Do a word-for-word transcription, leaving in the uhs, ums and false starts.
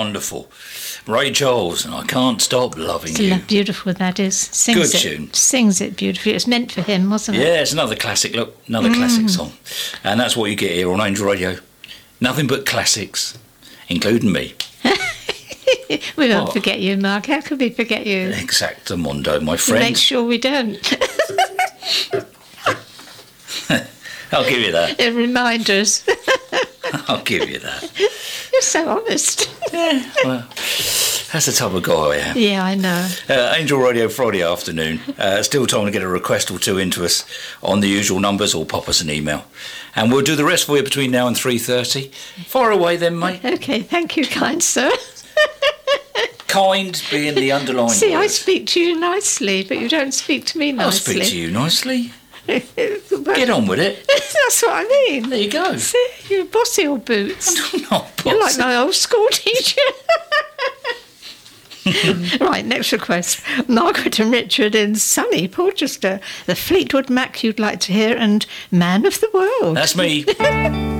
wonderful. Ray Charles, and I Can't Stop Loving It's You. lo- beautiful that is. Sings Good it, tune. Sings it beautifully. It was meant for him, wasn't it? Yeah, it's another classic. Look, another Mm. classic song. And that's what you get here on Angel Radio. Nothing but classics, including me. We won't What? forget you, Mark. How could we forget you? Exactamundo, my Make friend. sure we don't. I'll give you that. It reminders. I'll give you that. You're so honest. Yeah, well, that's the type of guy I am. Yeah, I know. Uh, Angel Radio Friday afternoon. Uh, still time to get a request or two into us on the usual numbers, or pop us an email. And we'll do the rest for you between now and three thirty. Far away then, mate. Okay, thank you, kind sir. Kind being the underlying See, I word. speak to you nicely, but you don't speak to me I'll nicely. speak to you nicely. But Get on with it. That's what I mean. There you go. See, you're bossy old boots. I'm not You're like bossy. my old school teacher. Right, next request. Margaret and Richard in sunny Porchester. The Fleetwood Mac you'd like to hear, and Man of the World. That's me.